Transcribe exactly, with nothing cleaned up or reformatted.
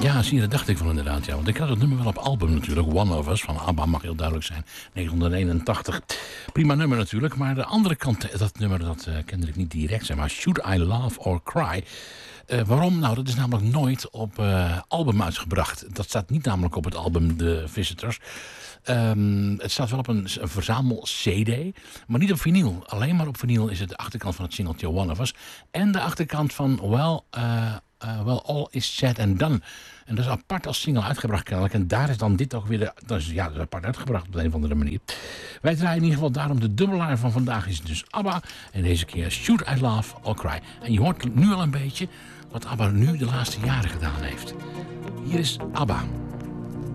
Ja, zie je, dat dacht ik wel inderdaad. Ja. Want ik had het nummer wel op album natuurlijk. One of Us van ABBA, mag heel duidelijk zijn. negentien eenentachtig. Prima nummer natuurlijk. Maar de andere kant, dat nummer, dat uh, kende ik niet direct. Zeg maar Should I Laugh or Cry? Uh, waarom? Nou, dat is namelijk nooit op uh, album uitgebracht. Dat staat niet namelijk op het album The Visitors. Um, het staat wel op een, een verzamel-C D, maar niet op vinyl. Alleen maar op vinyl is het de achterkant van het singeltje One of Us. En de achterkant van Well, uh, uh, well All Is Said and Done. En dat is apart als single uitgebracht kennelijk. En daar is dan dit ook weer de, dat is, ja, dat is apart uitgebracht op de een of andere manier. Wij draaien in ieder geval daarom de dubbelaar van vandaag is dus ABBA. En deze keer Should I Laugh or Cry. En je hoort nu al een beetje wat ABBA nu de laatste jaren gedaan heeft. Hier is ABBA.